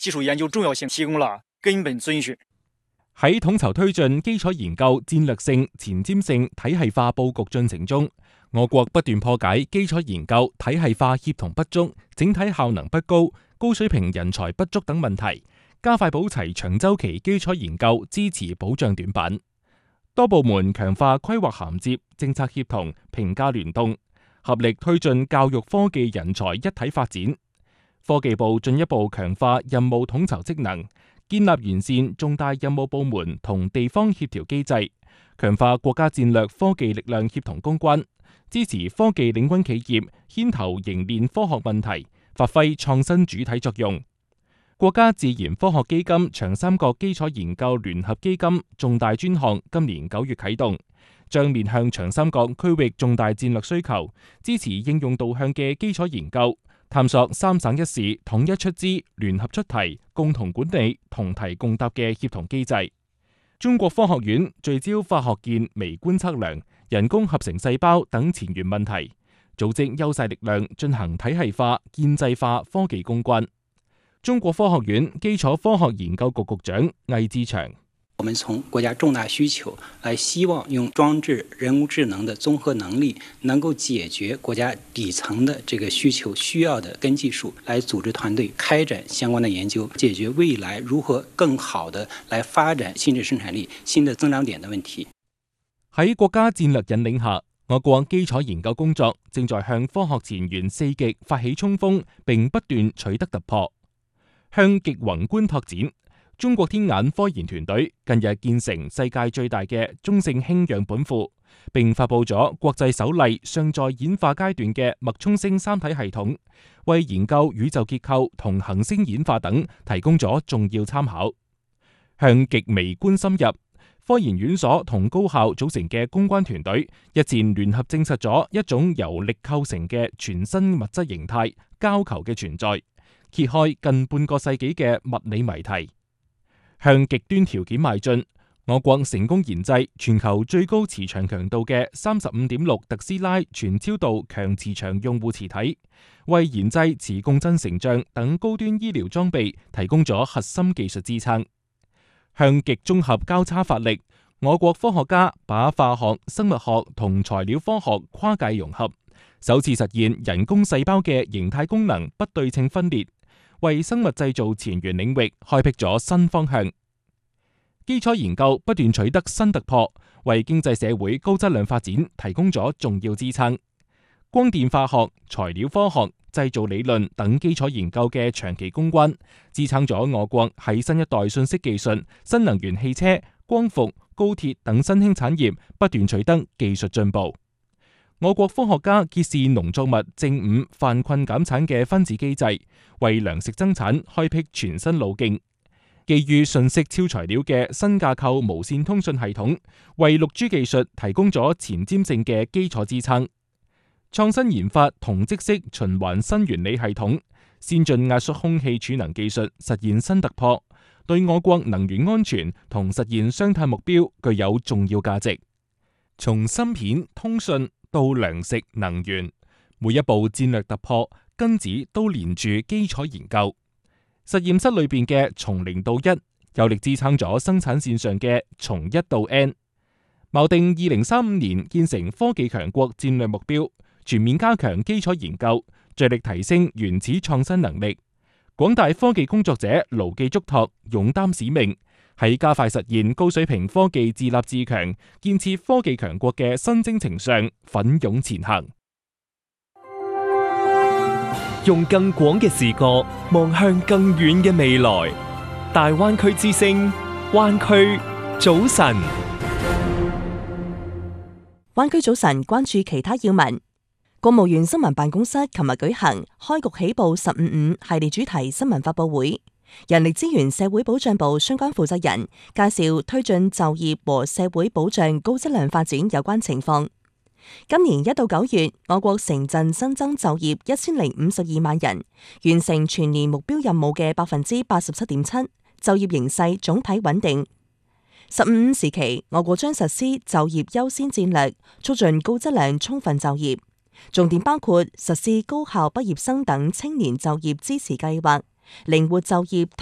基礎研究重要性提供了根本遵循。 喺統籌推進基礎研究戰略性、前瞻性、體系化佈局進程中，我國不斷破解基礎研究體系化協同不足、整體效能不高、高水平人才不足等問題，加快補齊長週期基礎研究支持保障短板。多部門強化規劃銜接、政策協同、評價聯動，合力推進教育科技人才一體發展。科技部進一步強化任務統籌職能，建立完善重大任務部門同地方協調機制，強化國家戰略科技力量協同攻關，支持科技領軍企業牽頭凝練科學問題，發揮創新主體作用。國家自然科學基金長三角基礎研究聯合基金重大專項今年9月啟動，將面向長三角區域重大戰略需求，支持應用導向嘅基礎研究，探索三省一市統一出資、聯合出題、共同管理、同題共答嘅協同機制。中國科學院聚焦化學鍵微觀測量、人工合成細胞等前沿問題，組織優勢力量進行體系化、建制化科技攻關。中國科學院基礎科學研究局局長魏志祥： 我們從國家重大需求來，希望用裝置人工智能的綜合能力，能夠解決國家底層的這個需求需要的根技術，來組織團隊開展相關的研究，解決未來如何更好的來發展新質生產力、新的增長點的問題。 喺國家戰略引領下，我國基礎研究工作正在向科學前沿四極發起衝鋒，並不斷取得突破。向極宏觀拓展，中國天眼科研團隊近日建成世界最大嘅中性氫樣本庫，並發佈咗國際首例尚在演化階段嘅脈衝星三體系統，為研究宇宙結構同行星演化等提供咗重要參考。向極微觀深入，科研院所同高校組成嘅公關團隊日前聯合證實咗一種由力構成嘅全新物質形態膠球嘅存在，揭開近半個世紀嘅物理謎題。向極端條件邁進，我國成功研製全球最高磁場強度嘅35.6特斯拉全超導強磁場用戶磁體，為研製磁共振成像等高端醫療裝備提供咗核心技術支撐。向極綜合交叉發力，我國科學家把化學、生物學同材料科學跨界融合，首次實現人工細胞嘅形態功能不對稱分裂，為生物製造前沿領域開闢咗新方向。基礎研究不斷取得新突破，為經濟社會高質量發展提供咗重要支撐。光電化學、材料科學、製造理論等基礎研究嘅長期攻關，支撐咗我國喺新一代信息技術、新能源汽車、光伏、高鐵等新興產業不斷取得技術進步。我國科學家揭示農作物正午犯困減產嘅分子機制，為糧食增產開闢全新路徑。基於信息超材料嘅新架構無線通訊系統，為 6G 技術提供咗前瞻性嘅基礎支撐。創新研發同質式循環新原理系統，先進壓縮空氣儲能技術實現新突破，對我國能源安全同實現雙碳目標具有重要價值。從芯片、通訊到糧食、能源，每一步戰略突破根子都連住基礎研究。實驗室裏邊嘅從0到1，有力支撐咗生產線上嘅從1到N。錨定2035年建成科技強國戰略目標，全面加強基礎研究，着力提升原始創新能力。廣大科技工作者牢記囑託，勇擔使命，喺加快實現高水平科技自立自強、建設科技強國嘅新征程上奮勇前行。 用更廣嘅視角望向更遠嘅未來。大灣區之聲，灣區早晨。 灣區早晨，關注其他要聞。國務院新聞辦公室琴日舉行開局起步15.5系列主題新聞發佈會，人力資源社會保障部相關負責人介紹推進就業和社會保障高質量發展有關情況。今年1到9月，我國城鎮新增就業1052萬人，完成全年目標任務嘅87.7%，就業形勢總體穩定。15.5時期，我國將實施就業優先戰略，促進高質量充分就業，重點包括實施高校畢業生等青年就業支持計劃，靈活就業。